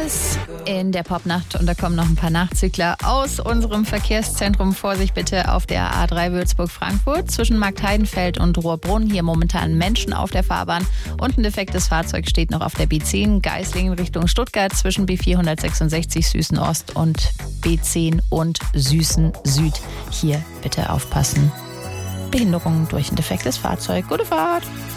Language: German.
es in der Popnacht und da kommen noch ein paar Nachzügler aus unserem Verkehrszentrum. Vorsicht bitte auf der A3 Würzburg-Frankfurt zwischen Marktheidenfeld und Rohrbrunn. Hier momentan Menschen auf der Fahrbahn und ein defektes Fahrzeug steht noch auf der B10 Geislingen Richtung Stuttgart zwischen B466 Süßen Ost und B10 und Süßen Süd. Hier bitte aufpassen. Behinderung durch ein defektes Fahrzeug. Gute Fahrt!